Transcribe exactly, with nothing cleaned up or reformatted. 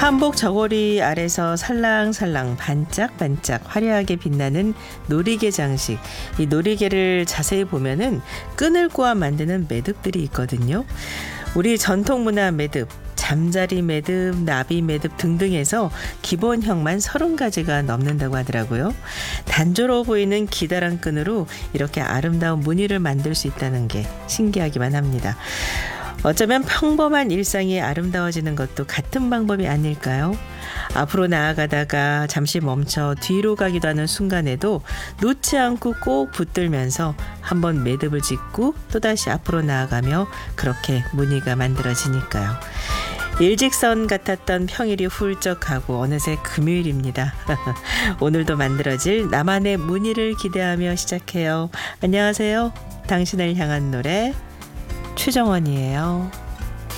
한복 저고리 아래서 살랑살랑 반짝반짝 화려하게 빛나는 놀이개 장식. 이 놀이개를 자세히 보면은 끈을 꼬아 만드는 매듭들이 있거든요. 우리 전통문화 매듭, 잠자리 매듭, 나비 매듭 등등해서 기본형만 서른 가지가 넘는다고 하더라고요. 단조로워 보이는 기다란 끈으로 이렇게 아름다운 무늬를 만들 수 있다는 게 신기하기만 합니다. 어쩌면 평범한 일상이 아름다워지는 것도 같은 방법이 아닐까요? 앞으로 나아가다가 잠시 멈춰 뒤로 가기도 하는 순간에도 놓지 않고 꼭 붙들면서 한번 매듭을 짓고 또다시 앞으로 나아가며 그렇게 무늬가 만들어지니까요. 일직선 같았던 평일이 훌쩍 가고 어느새 금요일입니다. 오늘도 만들어질 나만의 무늬를 기대하며 시작해요. 안녕하세요. 당신을 향한 노래 최정원이에요.